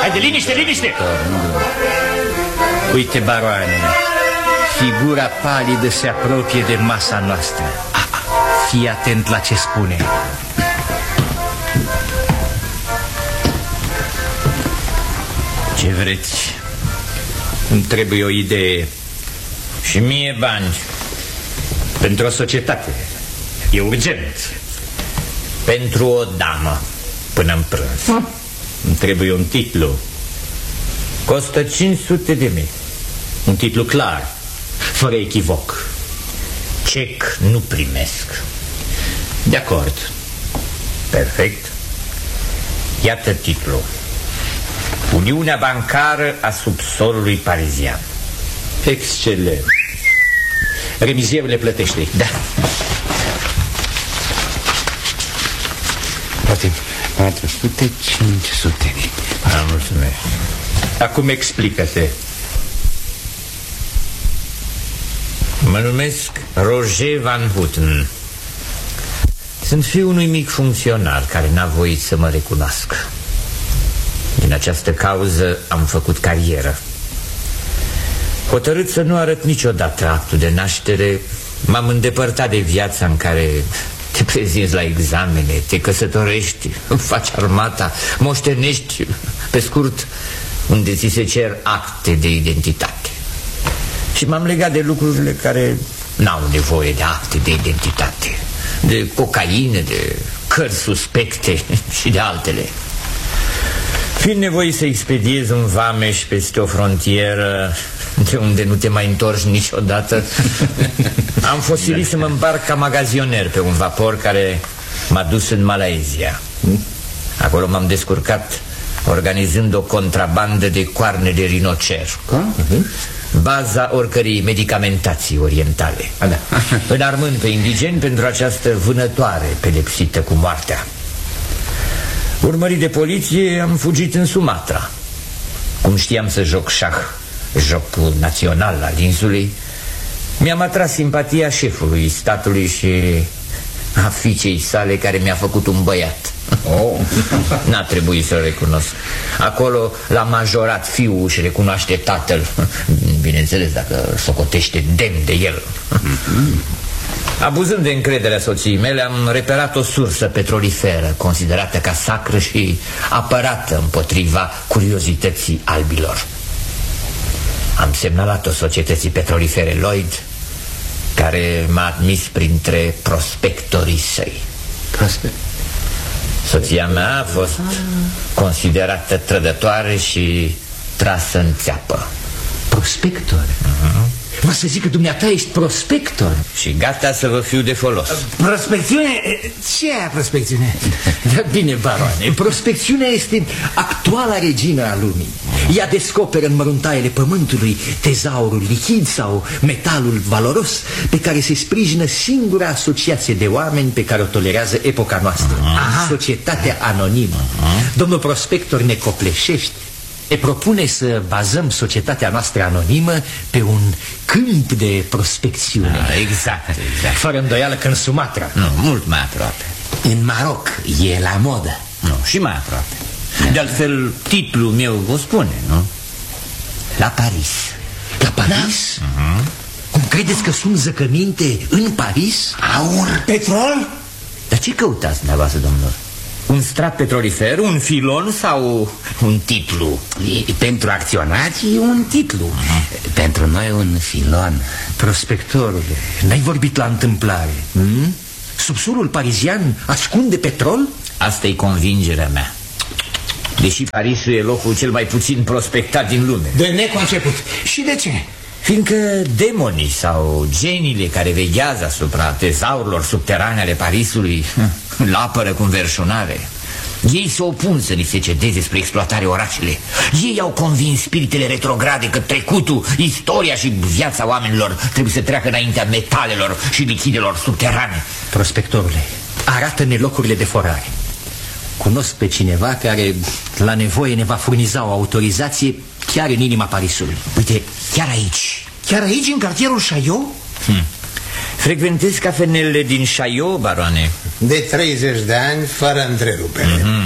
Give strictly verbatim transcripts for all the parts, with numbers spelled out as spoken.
Haide, liniște, liniște! Uite, baroane, figura palidă se apropie de masa noastră. Fii atent la ce spune. Ce vreți? Îmi trebuie o idee. Și mie bani. Pentru o societate. E urgent. Pentru o damă. Până în prânz. hm. Îmi trebuie un titlu. Costă cinci sute de mii. Un titlu clar, fără echivoc. Cec nu primesc. De acord. Perfect. Iată titlul: Uniunea bancară a subsolului parizian. Excelent. Remizierul le plătește. Da. Poate patru sute, cinci sute. Am mulțumesc. Acum explică-te. Mă numesc Roger Van Houten. Sunt fiul unui mic funcționar care n-a voit să mă recunoască. Din această cauză am făcut carieră. Hotărât să nu arăt niciodată actul de naștere, m-am îndepărtat de viața în care te prezinți la examene, te căsătorești, faci armata, moștenești, pe scurt, unde ți se cer acte de identitate. Și m-am legat de lucrurile care n-au nevoie de acte de identitate, de cocaină, de cărți suspecte și de altele. Fiind nevoit să expediez un vameș peste o frontieră de unde nu te mai întorci niciodată, am fost silit să mă îmbarc ca magazioner pe un vapor care m-a dus în Malaezia. Acolo m-am descurcat organizând o contrabandă de coarne de rinocer, baza oricărei medicamentații orientale, înarmând pe indigeni pentru această vânătoare pedepsită cu moartea. Urmărit de poliție, am fugit în Sumatra. Cum știam să joc șah, jocul național al insulei, mi-am atras simpatia șefului statului și a fiicei sale, care mi-a făcut un băiat. oh. N-a trebuit să-l recunosc. Acolo l-a majorat fiul și recunoaște tatăl. Bineînțeles, dacă socotește demn de el. Abuzând de încrederea soției mele, am reperat o sursă petroliferă considerată ca sacră și apărată împotriva curiozității albilor. Am semnalat-o societății petrolifere Lloyd, care m-a admis printre prospectorii săi. Prospect? Soția mea a fost considerată trădătoare și trasă în țeapă. Prospector? uh-huh. Mă să zic că dumneata ești prospector. Și gata să vă fiu de folos. Prospecțiune? Ce e prospecțiune? Da, bine, baroane, prospecțiunea este actuala regină a lumii. Ea descoperă în măruntaiele pământului tezaurul lichid sau metalul valoros pe care se sprijină singura asociație de oameni pe care o tolerează epoca noastră. Aha. Societatea anonimă. Aha. Domnul prospector ne copleșește. E propune să bazăm societatea noastră anonimă pe un câmp de prospecțiune. ah, Exact, exact. Fără îndoială că în Sumatra. Nu, mult mai aproape. În Maroc e la modă. Nu, și mai aproape. De altfel, titlul meu o spune, nu? La Paris. La Paris? Da? Uh-huh. Cum credeți că sunt zăcăminte în Paris? Aur, petrol? Dar ce căutați dumneavoastră, domnilor? Un strat petrolifer, un filon sau un titlu? E, pentru acționații un titlu. uh-huh. Pentru noi un filon. Prospectorule, n-ai vorbit la întâmplare. hmm? Subsolul parizian ascunde petrol? Asta e convingerea mea. Deși Parisul e locul cel mai puțin prospectat din lume. De neconceput. Și de ce? Fiindcă demonii sau geniile care veghează asupra tezaurilor subterane ale Parisului îl apără cu înverșunare. Ei se opun să ni se cedeze spre exploatarea orașele. Ei au convins spiritele retrograde că trecutul, istoria și viața oamenilor trebuie să treacă înaintea metalelor și lichidelor subterane. Prospectorule, arată-ne locurile de forare. Cunosc pe cineva care la nevoie ne va furniza o autorizație chiar în inima Parisului. Uite, chiar aici. Chiar aici, în cartierul Chaillot? Hmm. Frecventez cafenele din Chaillot, baroane. De treizeci de ani, fără întrerupere. mm-hmm.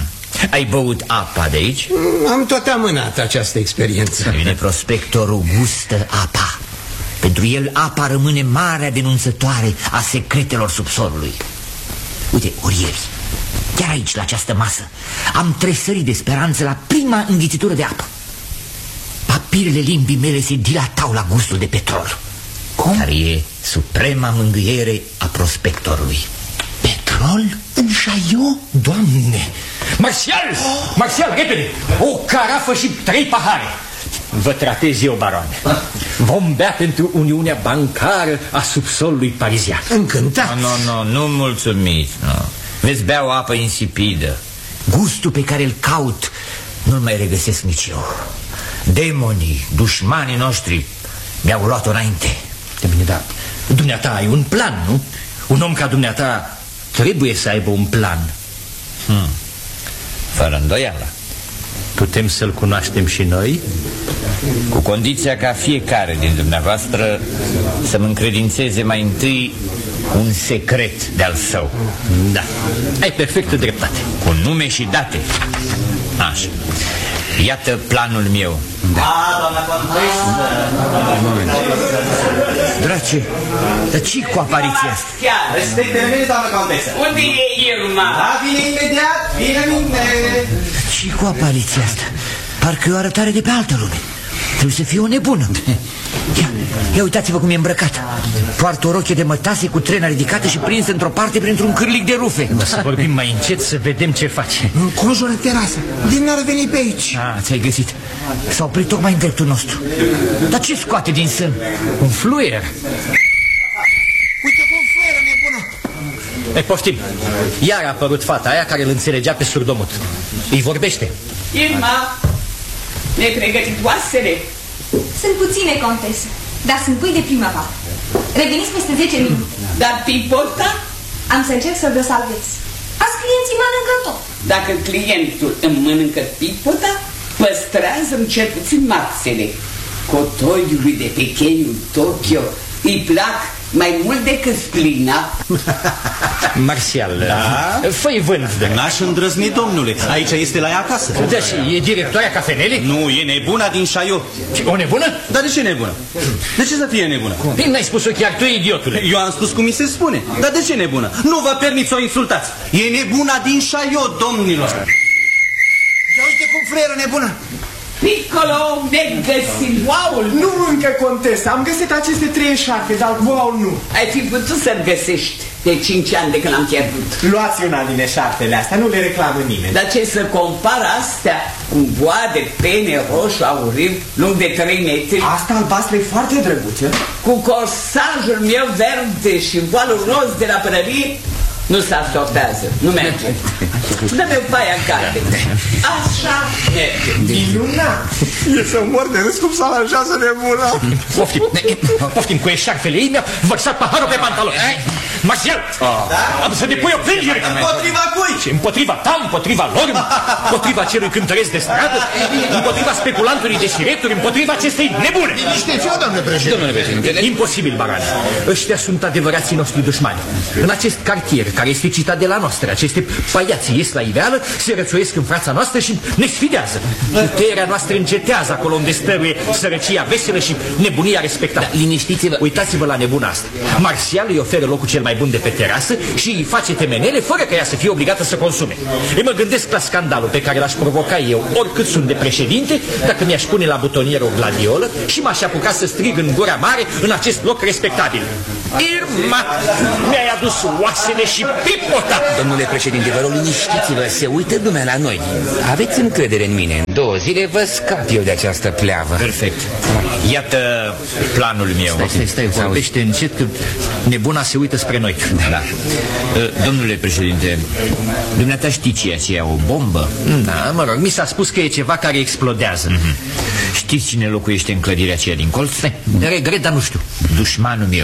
Ai băut apa de aici? Am tot amânat această experiență. Bine, prospectorul gustă apa. Pentru el apa rămâne marea denunțătoare a secretelor subsolului. Uite, ori ieri, chiar aici, la această masă, am tresărit de speranță la prima înghițitură de apă. Papirele limbii mele se dilatau la gustul de petrol. Cum? Dar e suprema mângâiere a prospectorului. Petrol în Chaillot? Doamne! Marțial! Oh. Marțial, repede! O carafă și trei pahare. Vă tratez eu, baroane. Vom bea pentru Uniunea Bancară a subsolului parizian. Încântat! Nu, no, nu, no, nu mulțumiți, no. Veți bea o apă insipidă. Gustul pe care îl caut nu-l mai regăsesc nici eu. Demonii, dușmanii noștri mi-au luat-o înainte. De bine, dar dumneata ai un plan, nu? Un om ca dumneata trebuie să aibă un plan. hmm. Fără îndoială. Putem să-l cunoaștem și noi? Cu condiția ca fiecare din dumneavoastră să-mi încredințeze mai întâi un secret de-al său. Da, ai perfectă dreptate. Cu nume și date. Așa. Iată planul meu. Da. A, doamna contesă. Drace, dar ce cu apariția asta? Chiar, respecte-le, doamna contesă. Unde e Irma? Da, vine imediat, vine mine. Ce cu apariția asta? Parcă e o arătare de pe altă lume. Trebuie să fie o nebună. Ia, ia uitați-vă cum e îmbrăcat. Poartă o roche de mătase cu trena ridicată și prinsă într-o parte printr-un cârlic de rufe. Da, să vorbim mai încet să vedem ce face. Înconjură terasa. Din n-ar veni pe aici. Ah, ți-ai găsit. S-a oprit tocmai în dreptul nostru. Dar ce scoate din sân? Un fluier. Uite cum fluieră, nebună. E, poftim. Iar a apărut fata aia care îl înțelegea pe surdomut. Îi vorbește. Irma, ne-ai pregătit oasele? Sunt puține, contesă, dar sunt pui de primăvară. Reveniți peste zece minute. Dar pipota? Am să încerc să-l desalvez. Azi clienții mănâncă tot. Dacă clientul îmi mănâncă pipota, păstrează-mi cel puțin marțele. Cotoiului de pe cheiul Tokyo îi plac mai mult decât splina. Marțial, da? Fă-i vânt de... N-aș îndrăzni, domnule. Aici este la ea acasă. Da, și e directoarea cafenelei? Nu, e nebuna din Chaillot. O nebună? Dar de ce nebună? De ce să fie nebună? Bine, n-ai spus-o chiar tu, idiotule. Eu am spus cum mi se spune. Dar de ce nebună? Nu vă permit să o insultați. E nebuna din Chaillot, domnilor. Ia uite cum fluieră, nebună. Piccolo, ne găsim wow-ul. Nu încă, contesă, am găsit aceste trei eșarpe, dar wow nu. Ai fi putut să-l găsești de cinci ani de când l-am pierdut. Luați una din eșarpele astea, nu le reclamă nimeni. Dar ce să compar astea cu un boa de pene roșu auriu lung de trei metri? Asta albastră e foarte drăguță. Cu corsajul meu verde și voalul roz de la părărie? Nu se asortează, nu merge. Dă-mi o paie în carte. Așa merge. Minunat. E să mor de râs cum s-a aranjează nebuna. Poftim, poftim, cu eșarfele ei mi-a vărsat paharul pe pantalon. Marțial, am să depui o plângere. Împotriva cui? Împotriva ta, împotriva lor, împotriva celui cântăresc de stradă, împotriva speculantului de șireturi, împotriva acestei nebune. Liniștiți-vă, domnule președinte. Imposibil, barane. Ăștia sunt adevărații noștri dușmani. În acest cartier, care este citadela noastră, aceste paiați ies la iveală, se rățoiesc în fața noastră și ne sfidează. Puterea noastră încetează acolo unde stăruie sărăcia veselă și nebunia respectată. Da, liniștiți-vă. Uitați-vă la nebuna asta. Marțial îi oferă locul cel mai bun de pe terasă și îi face temenele fără ca ea să fie obligată să consume. Eu mă gândesc la scandalul pe care l-aș provoca eu, oricât sunt de președinte, dacă mi-aș pune la butonier o gladiolă și m-aș apuca să strig în gura mare în acest loc respectabil: Irma, mi-ai adus oasele și pipota! Domnule președinte, vă rog, liniștiți-vă, se uită lumea la noi. Aveți încredere în mine. În două zile vă scap eu de această pleavă. Perfect. Iată planul meu. Stai, stai, stai, vorbește încet că nebuna se uită spre noi. Da. Domnule președinte, dumneata știi ce e aceea, o bombă? Da, mă rog, mi s-a spus că e ceva care explodează. Mm-hmm. Știți cine locuiește în clădirea aceea din colț? Regret, dar nu știu. Dușmanul meu.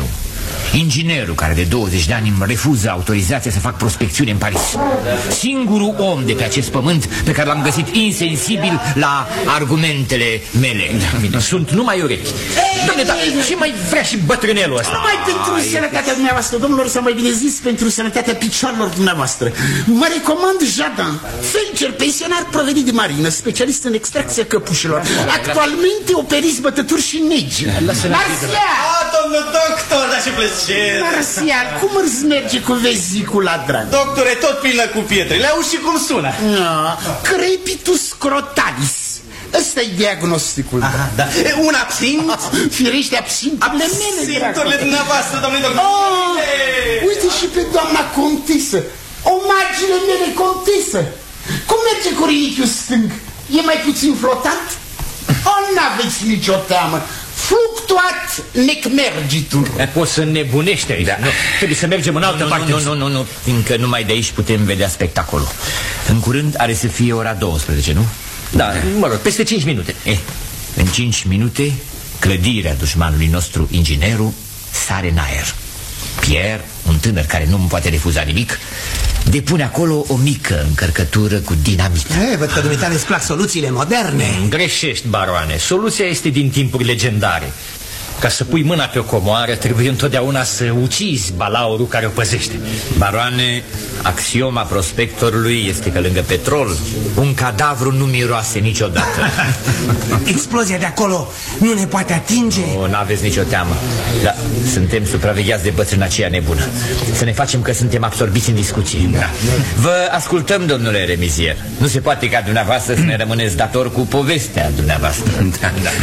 Inginerul care de douăzeci de ani îmi refuză autorizația să fac prospecțiune în Paris. Singurul om de pe acest pământ pe care l-am găsit insensibil la argumentele mele. Sunt numai urechi. Dom'le, dar ce mai vrea și bătrânelul ăsta? Numai pentru sănătatea dumneavoastră, domnilor, sau mai bine zis, pentru sănătatea picioarelor dumneavoastră. Mă recomand Jardin, felger, pensionar provenit de marină, specialist în extracția căpușilor. Actualmente operiți bătături și negi. Marțial! Ah, domnul doctor, dar ce plăcere! Marțial, cum îți merge cu vezicula, drag? Doctore, tot plină cu pietre. Le auzi și cum sună. No, crepitus scrotalis. Ăsta-i diagnosticul. Aha, da. Un absint? Firește absinturile mele, Absinturile dumneavoastră, domnule doctor. Oh, uite și pe doamna contisă. Omagile mele, contisă. Cum merge cu rinichiul stâng? E mai puțin flotant? O, n-aveți nicio teamă. Fluctuat necmergitur. Poți să nebunești aici, da. Nu, trebuie să mergem în altă nu, parte. Nu, nu, nu, nu, fiindcă numai de aici putem vedea spectacolul. În curând are să fie ora douăsprezece, nu? Da, mă rog, peste cinci minute. Eh, în cinci minute, clădirea dușmanului nostru, inginerul, sare în aer. Pierre, un tânăr care nu-mi poate refuza nimic, depune acolo o mică încărcătură cu dinamit. E, văd că dumneavoastră îți plac soluțiile moderne. Greșești, baroane. Soluția este din timpuri legendare. Ca să pui mâna pe o comoară, trebuie întotdeauna să ucizi balaurul care o păzește. Baroane, axioma prospectorului este că lângă petrol un cadavru nu miroase niciodată. Explozia de acolo nu ne poate atinge. O, n-aveți nicio teamă. Dar suntem supravegheați de bătrâna aceea nebună. Să ne facem că suntem absorbiți în discuție. Da. Vă ascultăm, domnule remizier. Nu se poate ca dumneavoastră să ne rămâneți dator cu povestea dumneavoastră. Da, da.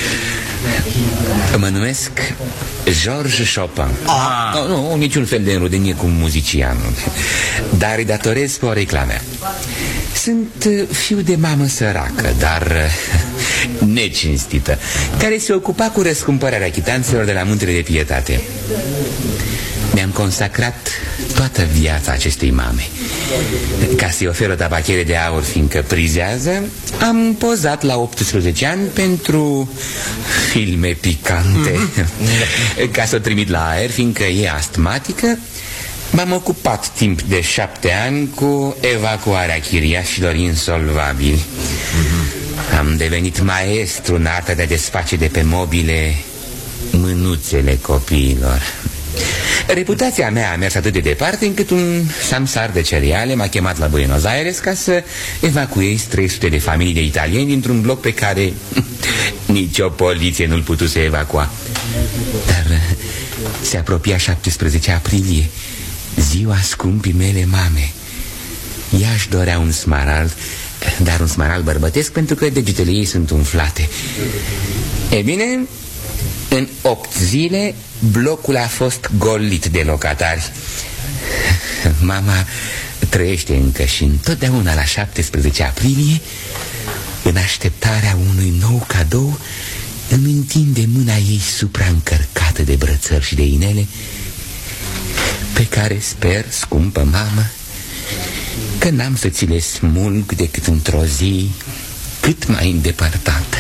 Mă numesc Georges Chopin. Ah. No, nu, niciun fel de înrudenie cu muzicianul, dar îi datorez porecla mea. Sunt fiu de mamă săracă, dar necinstită, care se ocupa cu răscumpărarea chitanțelor de la Muntele de Pietate. Mi-am consacrat toată viața acestei mame. Ca să-i ofer o tabachere de aur, fiindcă prizează, am pozat la optsprezece ani pentru filme picante. Mm-hmm. Ca să o trimit la aer, fiindcă e astmatică, m-am ocupat timp de șapte ani cu evacuarea chiriașilor insolvabili. Mm-hmm. Am devenit maestru în arta de a desface de pe mobile mânuțele copiilor. Reputația mea a mers atât de departe încât un samsar de cereale m-a chemat la Buenos Aires ca să evacuez trei sute de familii de italieni dintr-un bloc pe care nicio poliție nu-l putuse evacua. Dar se apropia șaptesprezece aprilie, ziua scumpii mele mame. Ea își dorea un smarald, dar un smarald bărbătesc, pentru că degetele ei sunt umflate. E bine, în opt zile blocul a fost golit de locatari. Mama trăiește încă și întotdeauna la șaptesprezece aprilie, în așteptarea unui nou cadou, îmi întinde mâna ei supraîncărcată de brățări și de inele, pe care sper, scumpă mamă, că n-am să ți le smulg decât într-o zi cât mai îndepărtată.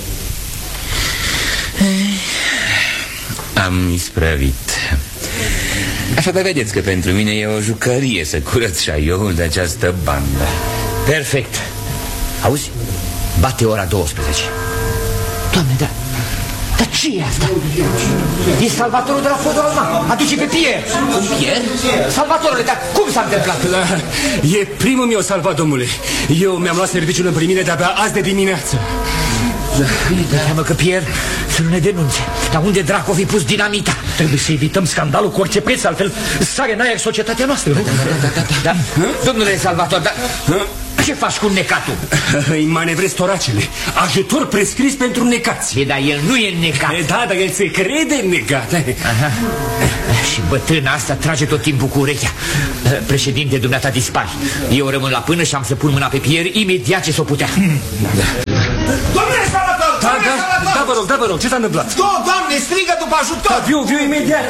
Am isprăvit. Așadar vedeți că pentru mine e o jucărie să curăț șaioul de această bandă. Perfect. Auzi? Bate ora douăsprezece. Doamne, da. Dar ce e asta? E Salvatorul de la Fodul Alma. Aduce pe Pierre. Un Pierre? Salvatorule, dar cum s-a întâmplat? Da, e primul meu salvat, domnule. Eu mi-am luat serviciul în primire de-abia azi de dimineață. Da. Bine, teamă că Pierre să nu ne denunțe. Dar unde dracu fi pus dinamita? Trebuie să evităm scandalul cu orice preț, altfel sare în aer societatea noastră. Da, da, da, da, da. Da. Domnule Salvator, dar ce faci cu necatul? Îi manevrezi toracele. Ajutor prescris pentru necați. E, dar el nu e necat. E, da, dar el se crede necat. Aha. Și bătrâna asta trage tot timpul cu urechea. Președinte, dumneata dispari. Eu rămân la până și am să pun mâna pe Pierre imediat ce s-o putea. Da. Domnule Salvator! Da, da, da, vă rog, da, vă rog, ce s-a întâmplat? Do, doamne, strigă după ajutor! Da, viu, viu imediat.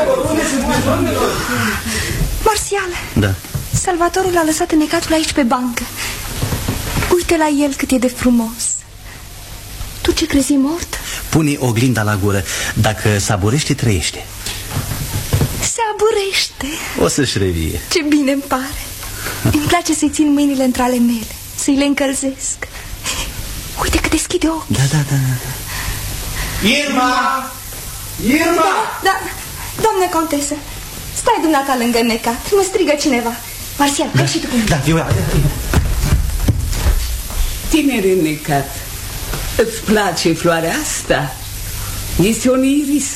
Marțial. Da. Salvatorul l-a lăsat necatul aici pe bancă. Uite la el cât e de frumos. Tu ce crezi, mort? Pune oglinda la gură. Dacă saborește, trăiește. tulburește. O să-și revie. Ce bine îmi pare. Îmi place să-i țin mâinile între ale mele, să-i le încălzesc. Uite că deschide ochii. Da, da, da, da. Irma! Irma! Da, da, doamnă contesă, stai dumneata lângă necat. Mă strigă cineva. Marțial, hai și tu cu mine. Da, eu... Tinere necat, îți place floarea asta? Este un iris.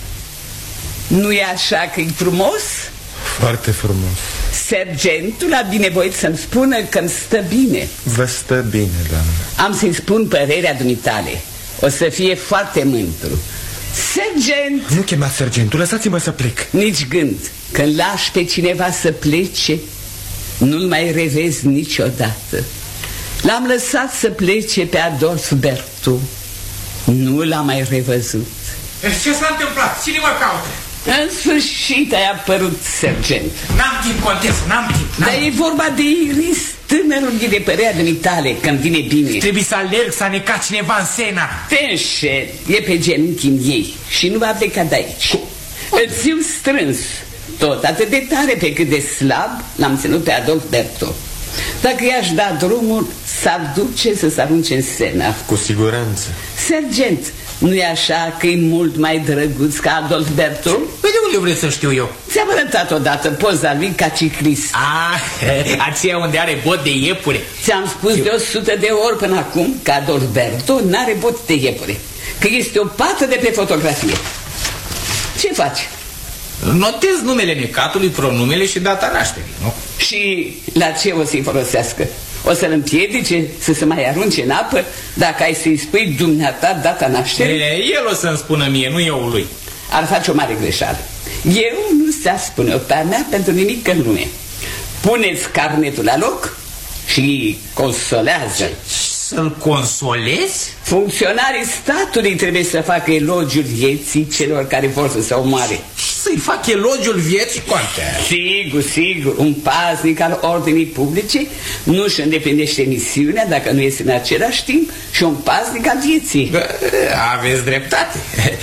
Nu e așa că e frumos? Foarte frumos. Sergentul a binevoit să-mi spună că-mi stă bine. Vă stă bine, doamnă. Am să-i spun părerea dumitale. O să fie foarte mândru. Sergent! Nu chemați sergentul, lăsați-mă să plec. Nici gând. Când lași pe cineva să plece, nu-l mai revezi niciodată. L-am lăsat să plece pe Adolf Bertu. Nu l-am mai revăzut. Ce s-a întâmplat? Cine mă caută? În sfârșit ai apărut, sergent. N-am timp, contesă, n-am timp. Dar e vorba de Iris, tânărul de de părea dumitale, că-mi vine bine. Trebuie să alerg, să a necat cineva în Sena. Te înșel, e pe genunchi în ei și nu va pleca de aici. Îl țiu strâns, tot atât de tare pe cât de slab l-am ținut pe Adolf Bertu. Dacă i-aș da drumul, s-ar duce să se arunce în Sena. Cu siguranță. Sergent, nu-i așa că e mult mai drăguț ca Adolf Bertu? Păi de unde vreți să știu eu? Ți-am arătat odată poza lui ca ciclist. Ah, aceea unde are bot de iepure. Ți-am spus de o sută de ori până acum că Adolf Bertu n-are bot de iepure, că este o pată de pe fotografie. Ce faci? Notez numele necatului, pronumele și data nașterii, nu? Și la ce o să-i folosească? O să-l împiedice să se mai arunce în apă dacă ai să-i spui dumneata data nașterii? E, el o să-mi spună mie, nu eu lui. Ar face o mare greșeală. Eu nu ți-a spune-o pe-a mea pentru nimic în lume. Puneți carnetul la loc și consolează. Să-l consolezi? Funcționarii statului trebuie să facă elogiul vieții celor care vor să se omoare. Să-i fac elogiul vieții, conte? Sigur, sigur. Un paznic al ordinii publice nu-și îndeplinește misiunea dacă nu este în același timp și un paznic al vieții. Bă, aveți dreptate.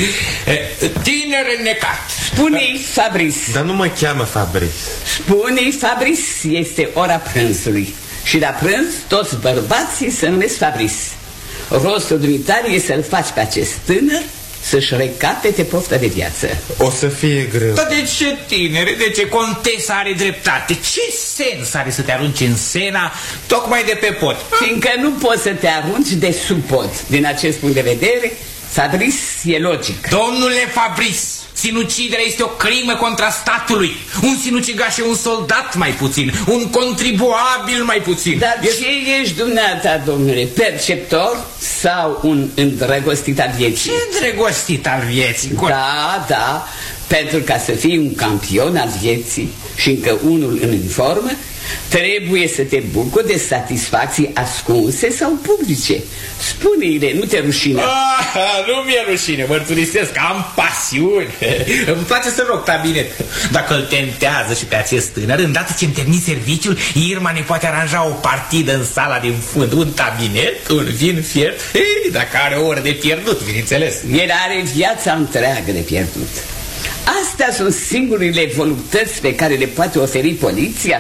Tinere necat. Spune-i Fabrice. Dar nu mă cheamă Fabrice. Spune-i Fabrice, este ora prânzului. Și la prânz toți bărbații se numesc Fabrice. Rostul dumitare e să-l faci pe acest tânăr să-și recapete pofta de viață. O să fie greu. Dar de ce, tinere, de ce contesa are dreptate? Ce sens are să te arunci în Sena tocmai de pe pod? Fiindcă nu poți să te arunci de sub pod. Din acest punct de vedere, Fabrice e logic. Domnule Fabrice, sinuciderea este o crimă contra statului. Un sinucigaș e un soldat mai puțin, un contribuabil mai puțin. Dar e... ce ești dumneata, domnule? Perceptor sau un îndrăgostit al vieții? Ce îndrăgostit al vieții? Da, da, pentru ca să fii un campion al vieții și încă unul în uniformă, trebuie să te bucuri de satisfacții ascunse sau publice. Spune-i-le, nu te rușine. Ah, nu mi-e rușine, mărturisesc, am pasiuni. Îmi place să rog tabinet. Dacă îl tentează și pe acest tânăr, îndată ce-mi termin serviciul, Irma ne poate aranja o partidă în sala din fund. Un tabinet, un vin fiert. Ei, dacă are o oră de pierdut, bineînțeles. El are viața întreagă de pierdut. Astea sunt singurile voluptăți pe care le poate oferi poliția.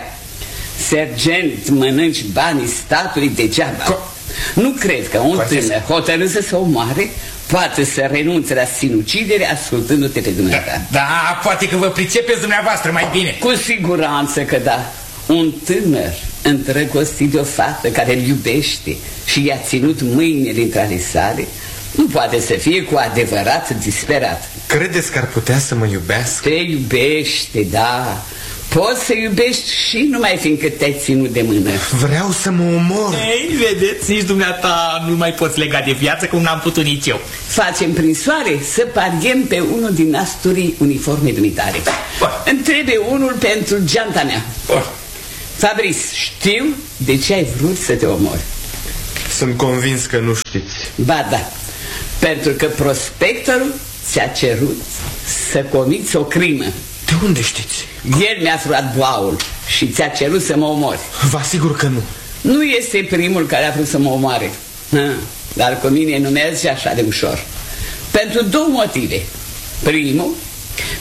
Sergent, mănânci banii statului degeaba. Co nu cred că un tânăr hotărât să se omoare poate să renunțe la sinucidere ascultându-te pe dumneata. Da, da, poate că vă pricepeți dumneavoastră mai bine. Cu siguranță că da. Un tânăr îndrăgostit de o fată care îl iubește și i-a ținut mâinile dintre ale sale nu poate să fie cu adevărat disperat. Credeți că ar putea să mă iubească? Te iubește, da. Poți să iubești și numai fiindcă te-ai ținut de mână. Vreau să mă omor. Ei, vedeți, nici dumneata nu mai poți lega de viață cum n-am putut nici eu. Facem prin soare să pariem pe unul din asturii uniformei dumitare. Îmi trebuie unul pentru geanta mea. Bun. Fabrice, știu de ce ai vrut să te omori. Sunt convins că nu știți. Ba da, pentru că prospectorul ți-a cerut să comiți o crimă. De unde știți? El mi-a furat boaul și ți-a cerut să mă omori. Vă asigur că nu. Nu este primul care a vrut să mă omoare, ha, dar cu mine nu merge așa de ușor. Pentru două motive. Primul,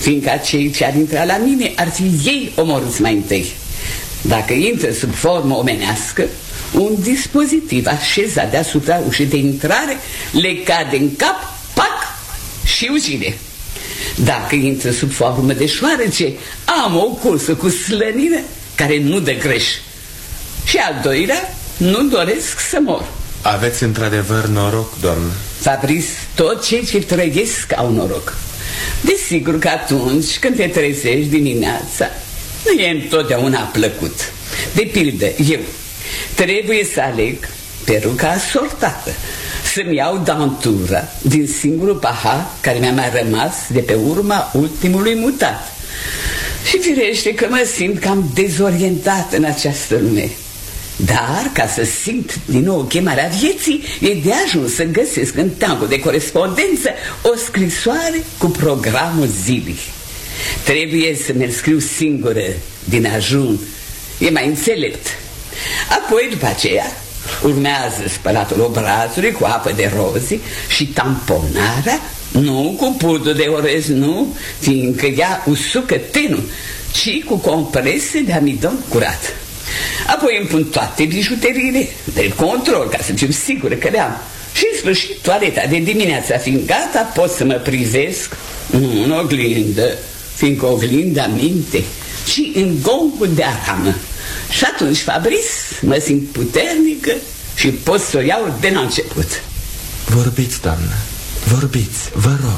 fiindcă cei ce ar intra la mine ar fi ei omorâți mai întâi. Dacă intră sub formă omenească, un dispozitiv așezat deasupra ușii de intrare le cade în cap, pac, și ucide. Dacă intră sub formă de șoarece, am o cursă cu slănire care nu dă greș. Și al doilea, nu doresc să mor. Aveți într-adevăr noroc, doamnă. Fabrice, tot cei ce trăiesc au noroc. Desigur că atunci când te trezești dimineața, nu e întotdeauna plăcut. De pildă, eu trebuie să aleg peruca asortată, să-mi iau dantura din singurul pahar care mi-a mai rămas de pe urma ultimului mutat. Și firește că mă simt cam dezorientat în această lume. Dar, ca să simt din nou chemarea vieții, e de ajuns să găsesc în tancul de corespondență o scrisoare cu programul zilei. Trebuie să mi-l scriu singură din ajun, e mai înțelept. Apoi, după aceea, urmează spălatul obrazului cu apă de rozi și tamponarea, nu cu pudru de orez, nu, fiindcă ea usucă tenul, ci cu comprese de amidon curat. Apoi îmi pun toate bijuteriile de control, ca să fiu sigură că le-am. Și în sfârșit, toaleta de dimineața fiind gata, pot să mă privesc, nu în oglindă, fiindcă oglinda minte, ci în gongul de aramă. Și atunci, Fabrice, mă simt puternică și pot să o iau de la început. Vorbiți, doamnă, vorbiți, vă rog.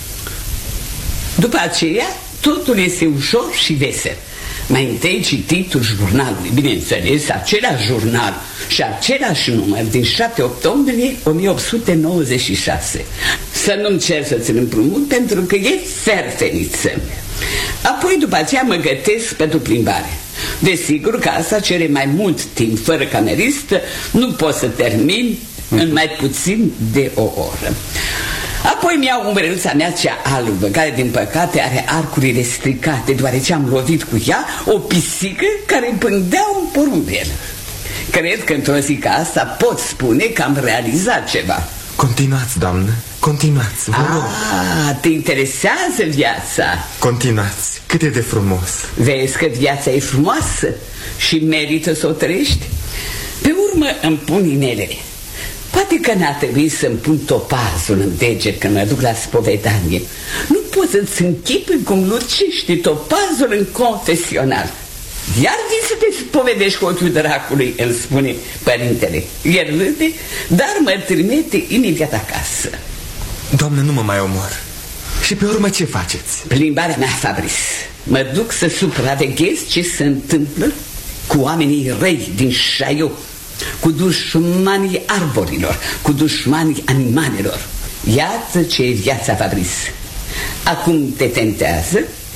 După aceea, totul este ușor și vesel. Mai întâi cititul jurnalului, bineînțeles, același jurnal și același număr din șapte octombrie o mie opt sute nouăzeci și șase. Să nu-mi cer să ți-l împrumut pentru că e ferfeniță. Apoi după aceea mă gătesc pentru plimbare. Desigur că asta cere mai mult timp. Fără cameristă nu pot să termin în mai puțin de o oră. Apoi mi-au umbrăluța mea cea albă, care din păcate are arcurile stricate, deoarece am lovit cu ea o pisică care pândea un porumbel. Cred că într-o zi ca asta pot spune că am realizat ceva. Continuați, doamnă, continuați, vă rog. Ah, te interesează viața? Continuați, cât e de frumos. Vezi că viața e frumoasă și merită să o trăiești? Pe urmă îmi pun inelele. Poate că n-ar trebui să-mi pun topazul în deget când mă duc la spovedanie. Nu poți să-ți închipui cum lucește topazul în confesional. Iar vii să te spovedești cu ochiul dracului, îl spune părintele. El râde, dar mă trimite imediat acasă. Doamnă, nu mă mai omor. Și pe urmă ce faceți? Plimbarea mea, Fabrice. Mă duc să supraveghez ce se întâmplă cu oamenii răi din Chaillot, cu dușmanii arborilor, cu dușmanii animalelor. Iată ce e viața, Fabrice. Acum te tentează?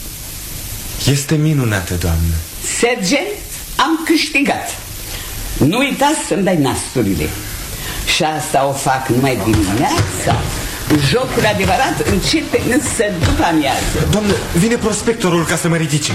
Este minunată, doamnă. Sergent, am câștigat. Nu uitați să-mi dai nasturile. Și asta o fac numai dimineața. Jocul adevărat începe însă după amiază. Doamnă, vine prospectorul ca să mă ridice.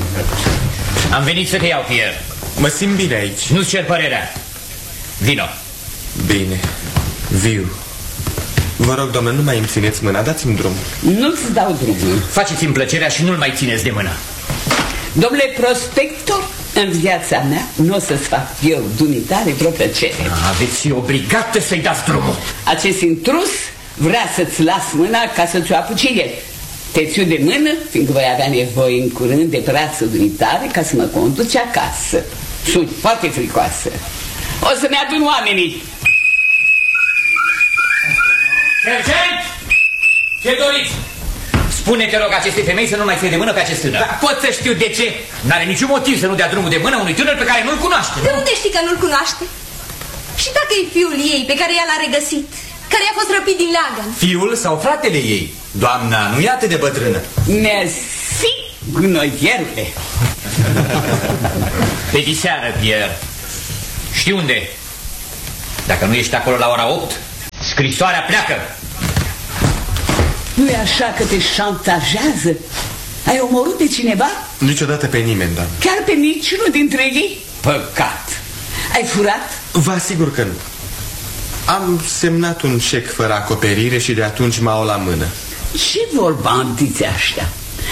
Am venit să te iau, Pierre. Mă simt bine aici. Nu-ți cer părerea. Vino. Bine, viu. Vă rog, doamnă, nu mai îmi țineți mâna, dați-mi drumul. Nu-ți dau drumul. Faceți-mi plăcerea și nu-l mai țineți de mână. Domnule prospector, în viața mea nu o să-ți fac eu dumitare vreo plăcere. Aveți obligată să-i dați drumul. Acest intrus vrea să-ți las mâna ca să-ți o apuce el. Te țiu de mână, fiindcă voi avea nevoie în curând de brațul dumitare ca să mă conduci acasă. Sunt foarte fricoasă. O să-mi adun oamenii. Sergent! Ce doriți? Spune, te rog, acestei femei să nu mai fie de mână pe acest tânăr. Dar pot să știu de ce? N-are niciun motiv să nu dea drumul de mână unui tânăr pe care nu-l cunoaște. De unde știi că nu-l cunoaște? Și dacă e fiul ei pe care ea l-a regăsit, care a fost răpit din leagăn? Fiul sau fratele ei? Doamna, nu e atât de bătrână. Mersi, gunoierule. Pe diseară, Pierre. Știi unde? Dacă nu ești acolo la ora opt, scrisoarea pleacă. Nu e așa că te șantajează? Ai omorât pe cineva? Niciodată pe nimeni, doamnă. Chiar pe niciunul dintre ei? Păcat. Ai furat? Vă asigur că nu. Am semnat un cec fără acoperire și de atunci m-au la mână. Ce vor bandiții ăștia?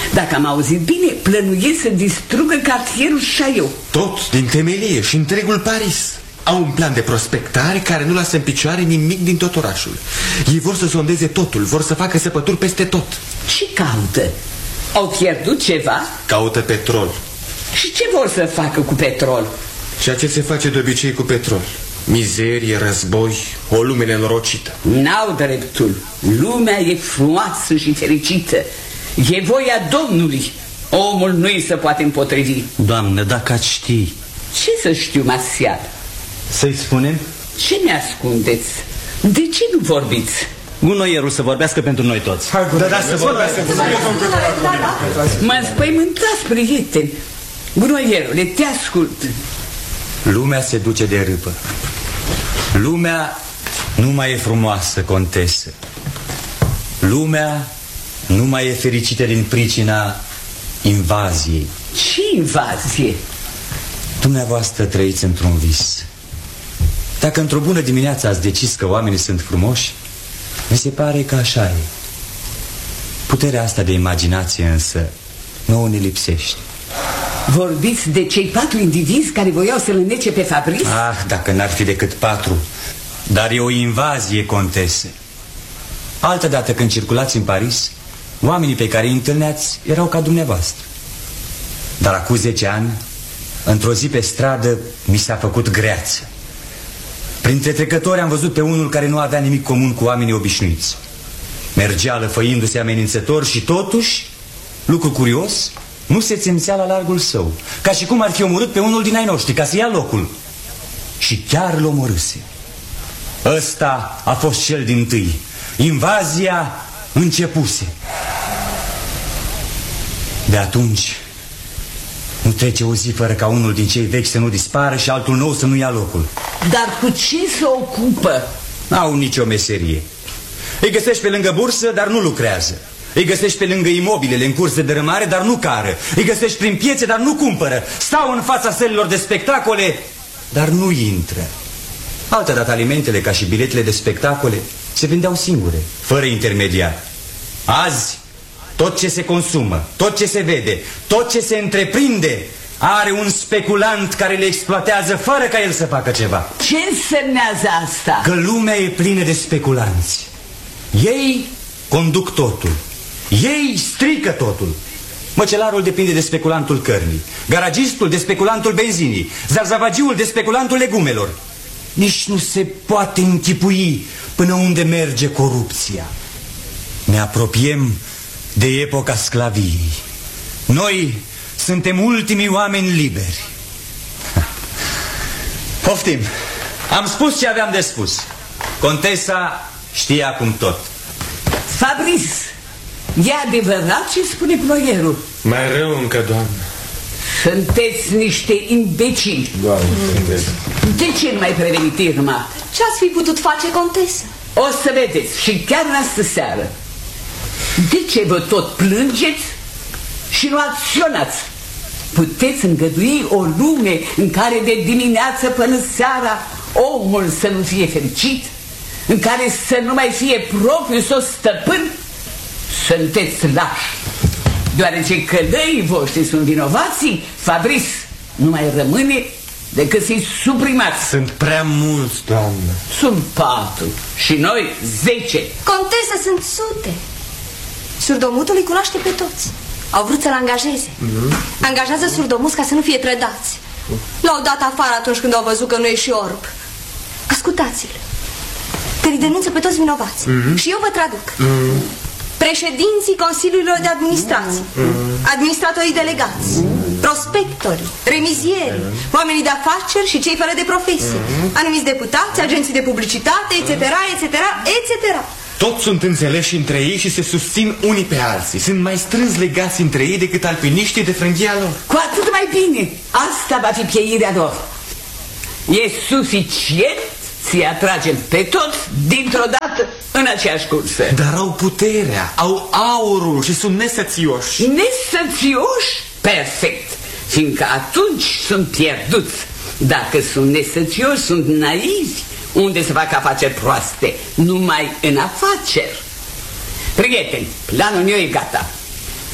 Dacă am auzit bine, plănuiesc să distrugă cartierul Chaillot. Tot, din temelie și întregul Paris. Au un plan de prospectare care nu lasă în picioare nimic din tot orașul. Ei vor să sondeze totul, vor să facă săpături peste tot. Ce caută? Au pierdut ceva? Caută petrol. Și ce vor să facă cu petrol? Ceea ce se face de obicei cu petrol. Mizerie, război, o lume nenorocită. N-au dreptul. Lumea e frumoasă și fericită. E voia Domnului. Omul nu îi se poate împotrivi. Doamnă, dacă ați ști... Ce să știu, Marțial? Să-i spunem? Ce mi-ascundeți? De ce nu vorbiți? Gunoierul să vorbească pentru noi toți. Hai, da, da, să vorbească. Mă înspăimântați, prieteni. Gunoierule, te ascult. Lumea se duce de râpă. Lumea nu mai e frumoasă, contesă. Lumea nu mai e fericită din pricina invaziei. Ce invazie? Dumneavoastră trăiți într-un vis. Dacă într-o bună dimineață ați decis că oamenii sunt frumoși, mi se pare că așa e. Puterea asta de imaginație însă nouă ne lipsește. Vorbiți de cei patru indivizi care voiau să-l înnece pe Fabrice? Ah, dacă n-ar fi decât patru. Dar e o invazie, contese. Altădată când circulați în Paris, oamenii pe care îi întâlneați erau ca dumneavoastră. Dar acum zece ani, într-o zi pe stradă, mi s-a făcut greață. Printre trecători am văzut pe unul care nu avea nimic comun cu oamenii obișnuiți. Mergea lăfăindu-se amenințător și totuși, lucru curios, nu se țințea la largul său, ca și cum ar fi omorât pe unul din ai noștri ca să ia locul. Și chiar îl omorâse. Ăsta a fost cel dintâi. Invazia începuse. De atunci nu trece o zi fără ca unul din cei vechi să nu dispară și altul nou să nu ia locul. Dar cu ce se ocupă? N-au nicio meserie. Îi găsești pe lângă bursă, dar nu lucrează. Îi găsești pe lângă imobilele în curs de dărâmare, dar nu cară. Îi găsești prin piețe, dar nu cumpără. Stau în fața sălilor de spectacole, dar nu intră. Altădată alimentele, ca și biletele de spectacole, se vindeau singure, fără intermediar. Azi, tot ce se consumă, tot ce se vede, tot ce se întreprinde are un speculant care le exploatează fără ca el să facă ceva. Ce însemnează asta? Că lumea e plină de speculanți. Ei conduc totul. Ei strică totul. Măcelarul depinde de speculantul cărnii, garagistul de speculantul benzinii, zarzavagiul de speculantul legumelor. Nici nu se poate închipui până unde merge corupția. Ne apropiem de epoca sclaviei. Noi suntem ultimii oameni liberi. Poftim, am spus ce aveam de spus. Contesa știe acum tot. Fabrice, e adevărat ce spune ploierul? Mai rău încă, doamnă. Sunteți niște imbecili. Doamne, sunteți. De ce nu mai prevenit Irma? Ce ați fi putut face, contesă? O să vedeți, și chiar în astă seară. De ce vă tot plângeți și nu acționați? Puteți îngădui o lume în care de dimineață până seara omul să nu fie fericit? În care să nu mai fie propriu său stăpân? Sunteți lași. Deoarece călăii voștri sunt vinovații, Fabrice nu mai rămâne decât să-i suprimați. Sunt prea mulți, doamnă. Sunt patru și noi zece. Contesă, sunt sute. Surdomutul îi cunoaște pe toți. Au vrut să-l angajeze. mm-hmm. Angajează surdomuți ca să nu fie trădați. L-au dat afară atunci când au văzut că nu e și orb. Ascultați-l. Că îi denunță pe toți vinovați. mm-hmm. Și eu vă traduc. mm-hmm. Președinții consiliilor de administrație, mm-hmm. administratorii delegați, mm-hmm. prospectorii, remizieri, mm-hmm. oamenii de afaceri și cei fără de profesie, mm-hmm. anumiți deputați, agenții de publicitate, et cetera, et cetera, et cetera. Toți sunt înțeleși între ei și se susțin unii pe alții. Sunt mai strâns legați între ei decât alpiniștii de frânghia lor. Cu atât mai bine. Asta va fi pieirea lor. E suficient să-i atragem pe toți dintr-o dată în aceeași cursă. Dar au puterea, au aurul și sunt nesățioși. Nesățioși? Perfect. Fiindcă atunci sunt pierduți. Dacă sunt nesățioși, sunt naivi. Unde se fac afaceri proaste? Numai în afaceri. Prieteni, planul meu e gata.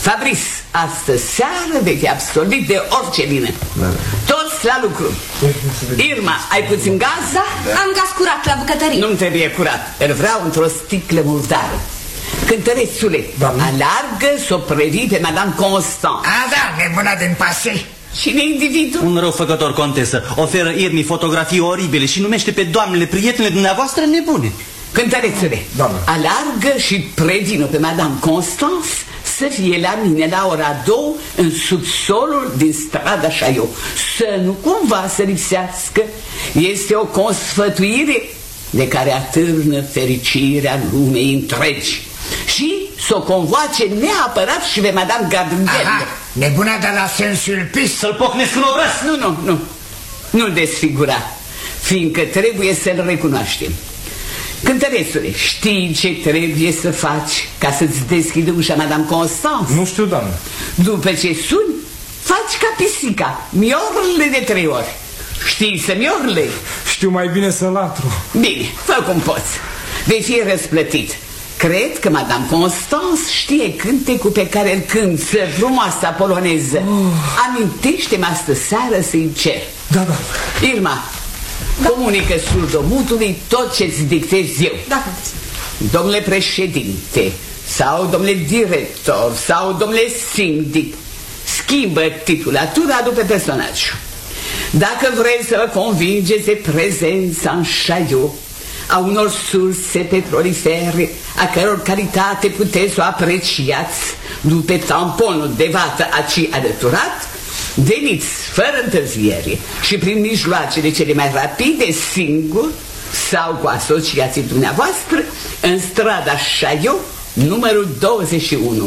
Fabrice, astăzi seară vei fi absolvit de orice vină. Da. Toți la lucru. Irma, ai puțin gaz? Da, am gaz curat la bucătărie. Nu-mi trebuie curat, îl vreau într-o sticlă murdară. Cântărețule, alargă să o previi pe Madame Constant. A, da, nebuna din pase. Cine e individul? Un răufăcător, contesă. Oferă Irmii fotografii oribile și numește pe doamnele, prietenele dumneavoastră nebune. Cântărețule, alargă și prevină pe Madame Constance să fie la mine la ora două în subsolul din strada Chaillot. Să nu cumva să lipsească. Este o consfătuire de care atârnă fericirea lumei întregi. Și să o convoace neapărat și pe Madame Gabriel. Aha, nebuna de la sensul pis. Să-l pocnesc în obraz. Nu, nu, nu. Nu-l desfigura, fiindcă trebuie să-l recunoaștem. Cântărețule, știi ce trebuie să faci ca să-ți deschidă ușa Madame Constance? Nu știu, doamnă. După ce suni, faci ca pisica, miorle de trei ori. Știi să miorle? Știu mai bine să latru. Bine, fă cum poți. Vei fi răsplătit. Cred că Madame Constance știe cântecul pe care îl cântă frumoasa poloneză. Oh. Amintește-mă astă seară să-i cer. Da, da. Irma, da. Comunică surdomutului tot ce-ți dictez eu. Da, domnule președinte, sau domnule director, sau domnule sindic, schimbă titulatura după personaj. Dacă vreți să vă convingeți de prezența în Chaillot a unor surse petrolifere, a căror calitate puteți să o apreciați după tamponul de vată aci alăturat, veniți fără întârziere și prin mijloacele cele mai rapide, singur sau cu asociații dumneavoastră, în strada Chaillot, numărul douăzeci și unu.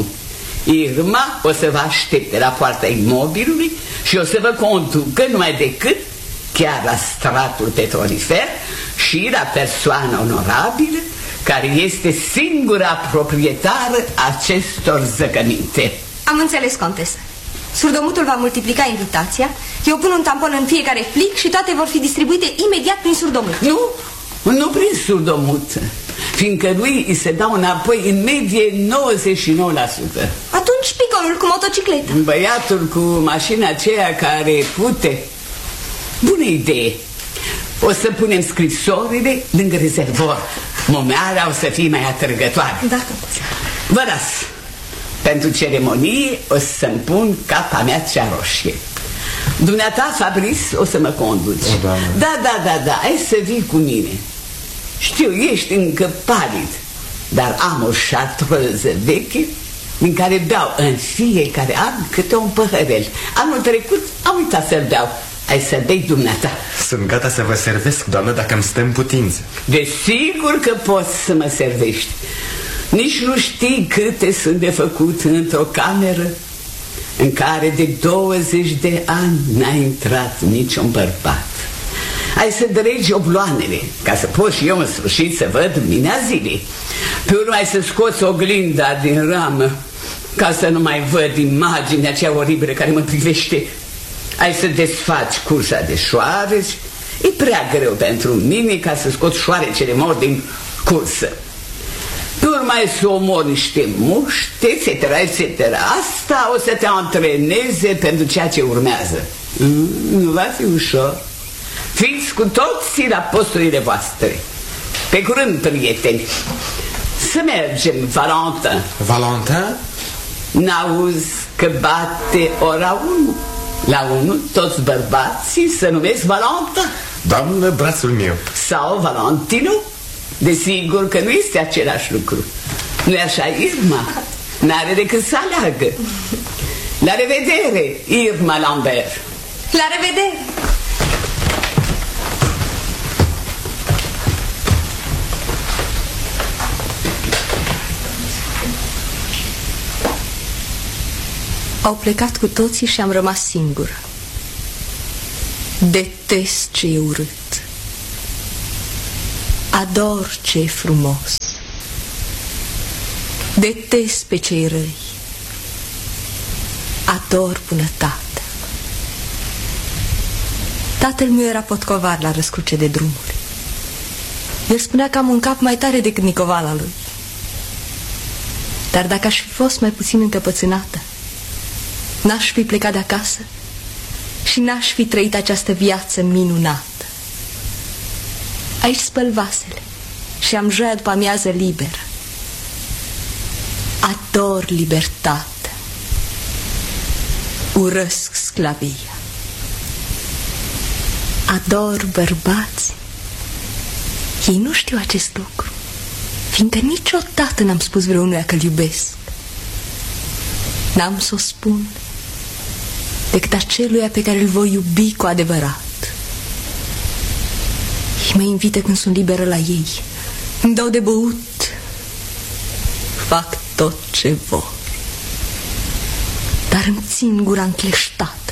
Irma o să vă aștepte la poarta imobilului și o să vă conducă numai decât chiar la stratul petrolifer și la persoana onorabilă care este singura proprietară acestor zăcăminte. Am înțeles, contesă. Surdomutul va multiplica invitația, eu pun un tampon în fiecare plic și toate vor fi distribuite imediat prin surdomut. Nu, nu prin surdomut, fiindcă lui îi se dau înapoi în medie nouăzeci și nouă la sută. Atunci piconul cu motocicleta. Băiatul cu mașina aceea care pute. Bună idee. O să punem scrisorile lângă rezervor. Momeala o să fie mai atrăgătoare. Da. Vă las. Pentru ceremonie o să-mi pun capa mea cea roșie. Dumneata, Fabrice, o să mă conduci. O, da, da, da, da, da, hai să vii cu mine. Știu, ești încă palid, dar am o șartreză veche din care beau în fiecare an câte un păhărel. Anul trecut am uitat să-l beau. Ai să bei dumneata. Sunt gata să vă servesc, doamnă, dacă îmi stă în putință. Desigur că poți să mă servești. Nici nu știi câte sunt de făcut într-o cameră în care de douăzeci de ani n-a intrat niciun bărbat. Ai să dregi obloanele ca să pot și eu în sfârșit să văd lumina zilei. Pe urmă ai să scoți oglinda din ramă ca să nu mai văd imaginea aceea oribilă care mă privește. Ai să desfaci cursa de șoareci. E prea greu pentru mine ca să scot șoarecele mori din cursă. Pe urmă ai să omori niște muște, et cetera, et cetera. Asta o să te antreneze pentru ceea ce urmează. mm, Nu va fi ușor. Fiți cu toții la posturile voastre. Pe curând, prieteni. Să mergem, Valentin. Valentin? N-auzi că bate ora unu? La unu toți bărbații se numesc Valentin. Doamnă, brațul meu. Sau Valentino. Desigur că nu este același lucru. Nu-i așa, Irma? N-are decât să aleagă. La revedere, Irma Lambert. La revedere. Au plecat cu toții și am rămas singură. Detest ce e urât. Ador ce e frumos. Detest pe cei răi. Ador bunătatea. Tatăl meu era potcovar la răscruce de drumuri. El spunea că am un cap mai tare decât nicovala lui. Dar dacă aș fi fost mai puțin încăpățânată, n-aș fi plecat de acasă și n-aș fi trăit această viață minunată. Aici spăl vasele și am joia după amiază liberă. Ador libertatea. Urăsc sclavia. Ador bărbați. Ei nu știu acest lucru, fiindcă niciodată n-am spus vreunuia că-l iubesc. N-am să o spun decât aceluia pe care îl voi iubi cu adevărat. Ei mă invită când sunt liberă la ei, îmi dau de băut, fac tot ce vor, dar îmi țin gura încleștată.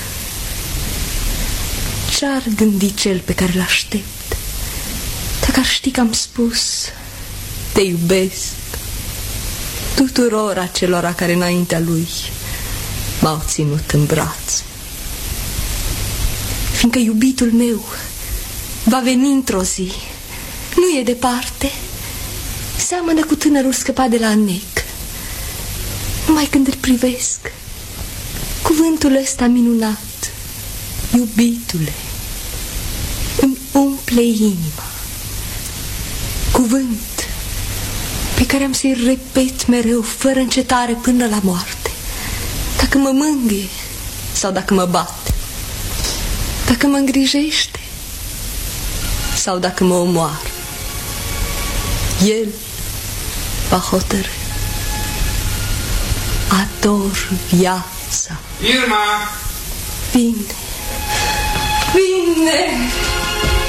Ce-ar gândi cel pe care l-aștept dacă ar ști că am spus te iubesc tuturor acelora care înaintea lui m-au ținut în brațe? Fiindcă iubitul meu va veni într-o zi, nu e departe, seamănă cu tânărul scăpat de la nec. Numai când îl privesc, cuvântul ăsta minunat, iubitule, îmi umple inima. Cuvânt pe care am să-i repet mereu, fără încetare, până la moarte. Dacă mă mângâie sau dacă mă bate, dacă mă îngrijește sau dacă mă omoară, el va hotărâ. Ador viața. Irma! Vine! Vine!